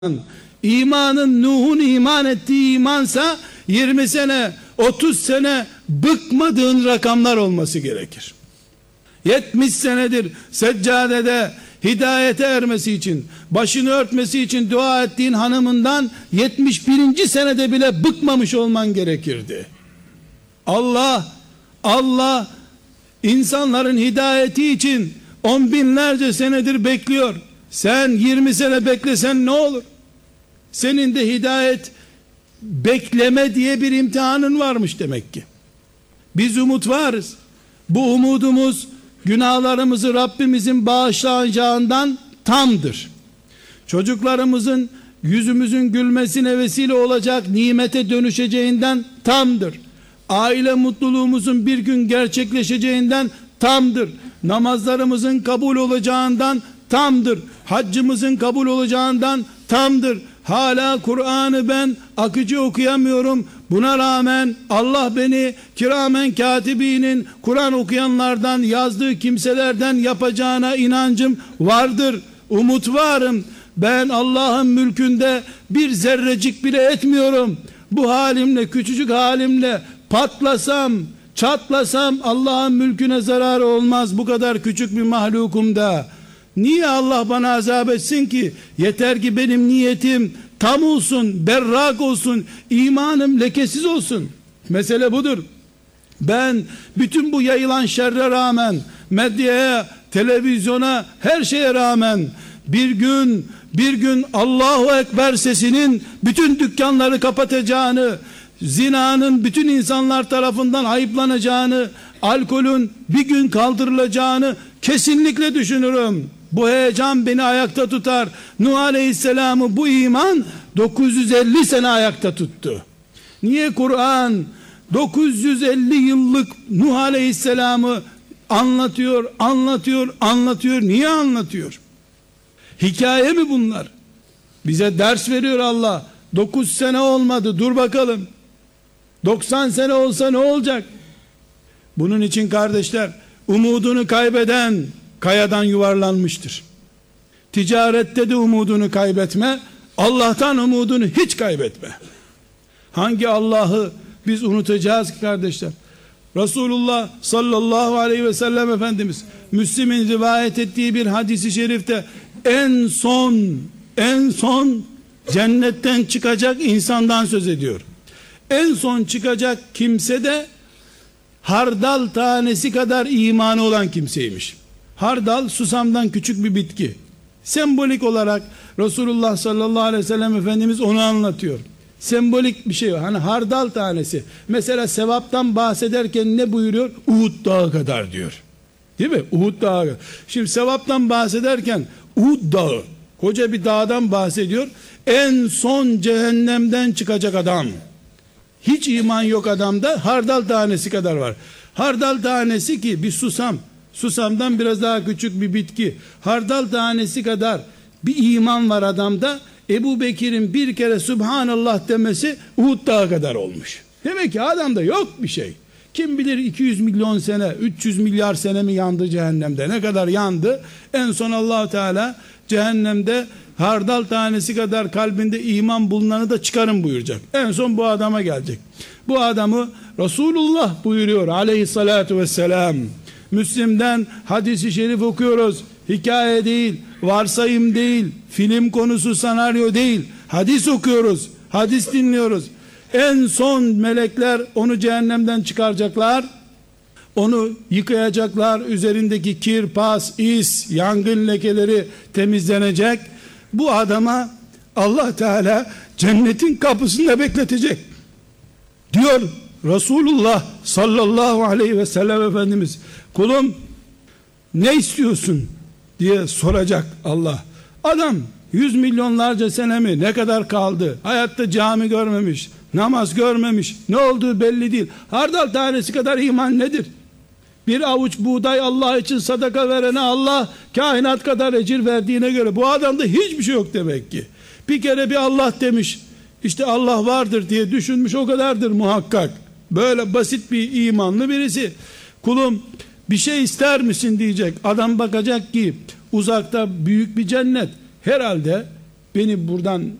İmanın Nuh'un iman ettiği imansa 20 sene 30 sene bıkmadığın rakamlar olması gerekir. 70 senedir seccadede hidayete ermesi için, başını örtmesi için dua ettiğin hanımından 71. senede bile bıkmamış olman gerekirdi. Allah insanların hidayeti için 10 binlerce senedir bekliyor. Sen 20 sene beklesen ne olur? Senin de hidayet bekleme diye bir imtihanın varmış demek ki. Biz umut varız. Bu umudumuz günahlarımızı Rabbimizin bağışlayacağından tamdır. Çocuklarımızın yüzümüzün gülmesine vesile olacak nimete dönüşeceğinden tamdır. Aile mutluluğumuzun bir gün gerçekleşeceğinden tamdır. Namazlarımızın kabul olacağından tamdır. Haccımızın kabul olacağından tamdır. Hala Kur'an'ı ben akıcı okuyamıyorum. Buna rağmen Allah beni kiramen katibinin Kur'an okuyanlardan, yazdığı kimselerden yapacağına inancım vardır. Umut varım. Ben Allah'ın mülkünde bir zerrecik bile etmiyorum. Bu halimle, küçücük halimle patlasam, çatlasam Allah'ın mülküne zararı olmaz. Bu kadar küçük bir mahlukumda. Niye Allah bana azap etsin ki? Yeter ki benim niyetim tam olsun, berrak olsun, imanım lekesiz olsun. Mesele budur. Ben bütün bu yayılan şerre rağmen, medyaya, televizyona, her şeye rağmen bir gün Allahu Ekber sesinin bütün dükkanları kapatacağını, zinanın bütün insanlar tarafından ayıplanacağını, alkolün bir gün kaldırılacağını kesinlikle düşünürüm. Bu heyecan beni ayakta tutar. Nuh Aleyhisselam'ı bu iman 950 sene ayakta tuttu. Niye Kur'an 950 yıllık Nuh Aleyhisselam'ı anlatıyor? Niye anlatıyor? Hikaye mi bunlar? Bize ders veriyor Allah. 9 sene olmadı, dur bakalım. 90 sene olsa ne olacak? Bunun için kardeşler, umudunu kaybeden kayadan yuvarlanmıştır. Ticarette de umudunu kaybetme, Allah'tan umudunu hiç kaybetme. Hangi Allah'ı biz unutacağız ki kardeşler? Resulullah sallallahu aleyhi ve sellem Efendimiz Müslim'in rivayet ettiği bir hadisi şerifte en son cennetten çıkacak insandan söz ediyor. En son çıkacak kimse de hardal tanesi kadar imanı olan kimseymiş. Hardal susamdan küçük bir bitki. Sembolik olarak Resulullah sallallahu aleyhi ve sellem Efendimiz onu anlatıyor. Sembolik bir şey var. Hani hardal tanesi. Mesela sevaptan bahsederken ne buyuruyor? Uhud dağı kadar diyor. Değil mi? Uhud dağı kadar. Şimdi sevaptan bahsederken Uhud dağı, koca bir dağdan bahsediyor. En son cehennemden çıkacak adam. Hiç iman yok adamda, hardal tanesi kadar var. Hardal tanesi ki bir susamdan biraz daha küçük bir bitki. Hardal tanesi kadar bir iman var adamda. Ebu Bekir'in bir kere Subhanallah demesi Uhud dağı kadar olmuş. Demek ki adamda yok bir şey. Kim bilir 200 milyon sene, 300 milyar sene mi yandı cehennemde? Ne kadar yandı? En son Allah Teala cehennemde hardal tanesi kadar kalbinde iman bulunanı da çıkarın buyuracak. En son bu adama gelecek. Bu adamı Resulullah buyuruyor aleyhissalatu vesselam. Müslim'den hadisi şerif okuyoruz. Hikaye değil, varsayım değil, film konusu, senaryo değil. Hadis okuyoruz, hadis dinliyoruz. En son melekler onu cehennemden çıkaracaklar. Onu yıkayacaklar. Üzerindeki kir, pas, is, yangın lekeleri temizlenecek. Bu adama Allah Teala cennetin kapısında bekletecek. Diyor Resulullah sallallahu aleyhi ve sellem Efendimiz, kulum ne istiyorsun diye soracak Allah. Adam 100 milyonlarca sene mi, ne kadar kaldı? Hayatta cami görmemiş, namaz görmemiş, ne olduğu belli değil. Hardal tanesi kadar iman nedir? Bir avuç buğday Allah için sadaka verene Allah kainat kadar ecir verdiğine göre bu adamda hiçbir şey yok demek ki. Bir kere bir Allah demiş, işte Allah vardır diye düşünmüş, o kadardır muhakkak. Böyle basit bir imanlı birisi. Kulum bir şey ister misin diyecek. Adam bakacak ki uzakta büyük bir cennet. Herhalde beni buradan